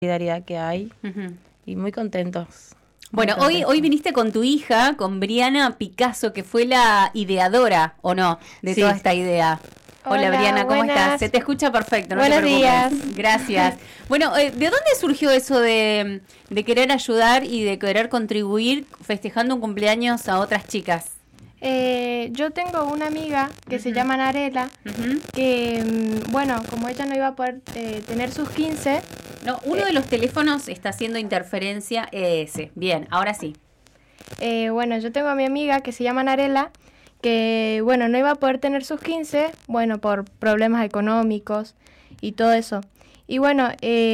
solidaridad que hay y muy contentos. Bueno, hoy viniste con tu hija, con Briana Picasso, que fue la ideadora, ¿o no?, de toda esta idea. Hola Briana, ¿cómo estás? Se te escucha perfecto, no te preocupes. Buenos días. Gracias. Bueno, ¿de dónde surgió eso de querer ayudar y de querer contribuir festejando un cumpleaños a otras chicas? Yo tengo una amiga que se llama Narela, que, bueno, como ella no iba a poder tener sus 15... No, uno de los teléfonos está haciendo interferencia ese. Bien, ahora sí. Bueno, yo tengo a mi amiga que se llama Narela, que, bueno, no iba a poder tener sus 15, bueno, por problemas económicos y todo eso. Y bueno,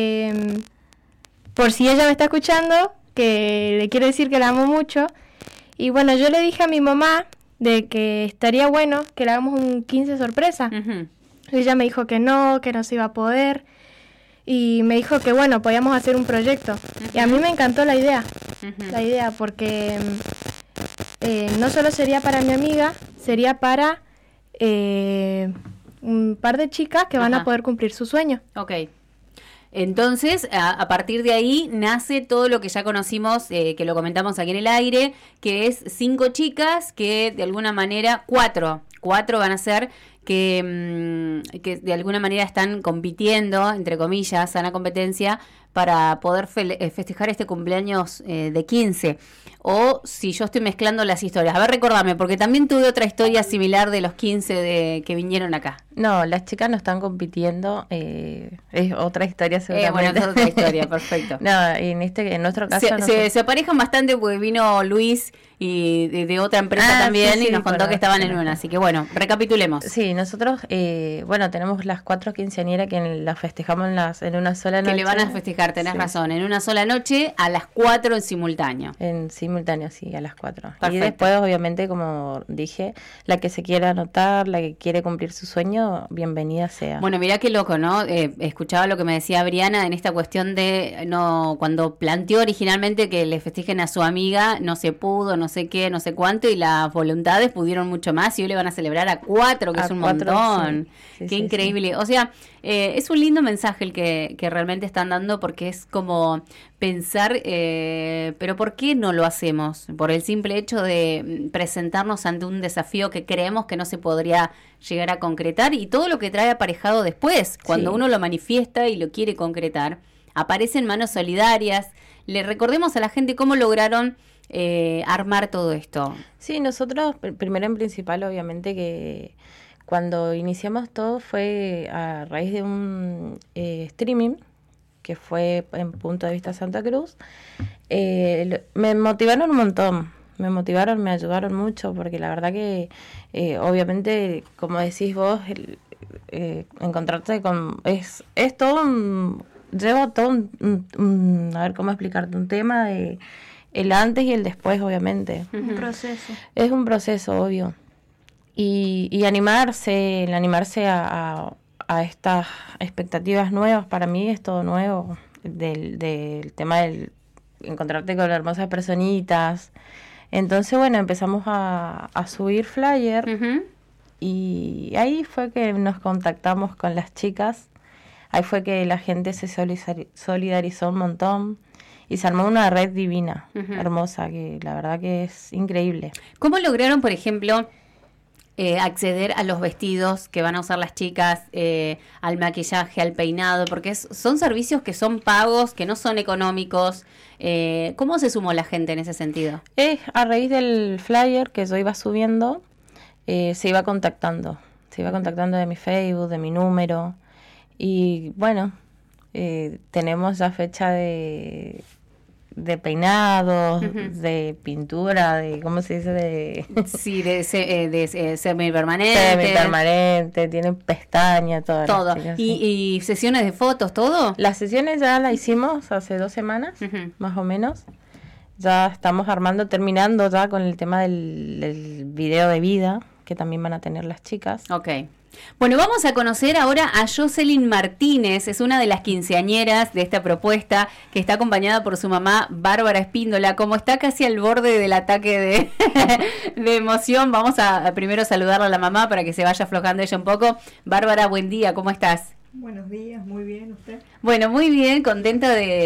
por si ella me está escuchando, que le quiero decir que la amo mucho. Y bueno, yo le dije a mi mamá de que estaría bueno que le hagamos un 15 sorpresa. Ella me dijo que no se iba a poder. Y me dijo que, bueno, podíamos hacer un proyecto. Y a mí me encantó la idea. La idea, porque no solo sería para mi amiga, sería para un par de chicas que van a poder cumplir su sueño. Ok. Entonces, a partir de ahí nace todo lo que ya conocimos, que lo comentamos aquí en el aire, que es 5 chicas que de alguna manera, cuatro van a ser que de alguna manera están compitiendo, entre comillas, sana competencia, para poder festejar este cumpleaños de 15. O si yo estoy mezclando las historias. A ver, recordame, porque también tuve otra historia similar de los 15 que vinieron acá. No, las chicas no están compitiendo, es otra historia seguramente. Bueno, es otra historia, perfecto. No, en nuestro caso... Se aparejan bastante porque vino Luis y de otra empresa también y nos contó que estaban en una. Así que bueno, recapitulemos. Sí, nosotros, bueno, tenemos las 4 quinceañeras que las festejamos en una sola noche. Que le van a festejar, tenés razón, en una sola noche a las 4 en simultáneo. En simultáneo, sí, a las 4. Perfecto. Y después, obviamente, como dije, la que se quiera anotar, la que quiere cumplir su sueño, bienvenida sea. Bueno, mirá qué loco, ¿no? Escuchaba lo que me decía Briana en esta cuestión de cuando planteó originalmente que le festejen a su amiga, no se pudo, no sé qué, no sé cuánto, y las voluntades pudieron mucho más y hoy le van a celebrar a 4, que es un montón. Sí, qué increíble. Sí. O sea, es un lindo mensaje el que realmente están dando, porque es como pensar, pero ¿por qué no lo hacemos? Por el simple hecho de presentarnos ante un desafío que creemos que no se podría llegar a concretar, y todo lo que trae aparejado después, cuando uno lo manifiesta y lo quiere concretar, aparecen manos solidarias. Le recordemos a la gente cómo lograron armar todo esto. Sí, nosotros, primero en principal, obviamente que cuando iniciamos todo fue a raíz de un streaming que fue en Punto de Vista Santa Cruz. Me motivaron un montón, me ayudaron mucho, porque la verdad que obviamente, como decís vos, encontrarte con... Es todo lleva todo a ver cómo explicarte, un tema de el antes y el después, obviamente. Un proceso. Es un proceso, obvio. Y animarse a estas expectativas nuevas, para mí es todo nuevo, del tema del encontrarte con hermosas personitas. Entonces, bueno, empezamos a subir flyer y ahí fue que nos contactamos con las chicas. Ahí fue que la gente se solidarizó un montón y se armó una red divina, hermosa, que la verdad que es increíble. ¿Cómo lograron, por ejemplo, acceder a los vestidos que van a usar las chicas, al maquillaje, al peinado? Porque son servicios que son pagos, que no son económicos. ¿Cómo se sumó la gente en ese sentido? A raíz del flyer que yo iba subiendo, se iba contactando de mi Facebook, de mi número. Y bueno, tenemos ya fecha de peinados, de pintura, de ¿cómo se dice? Sí, de semipermanente. Semipermanente, tienen pestañas, todo. ¿Y sesiones de fotos, todo? Las sesiones ya las hicimos hace 2 semanas, más o menos. Ya estamos terminando ya con el tema del video de vida, que también van a tener las chicas. Ok. Bueno, vamos a conocer ahora a Jocelyn Martínez, es una de las quinceañeras de esta propuesta, que está acompañada por su mamá, Bárbara Espíndola. Como está casi al borde del ataque de emoción, vamos a primero saludarla a la mamá para que se vaya aflojando ella un poco. Bárbara, buen día, ¿cómo estás? Buenos días, muy bien, ¿usted? Bueno, muy bien, contenta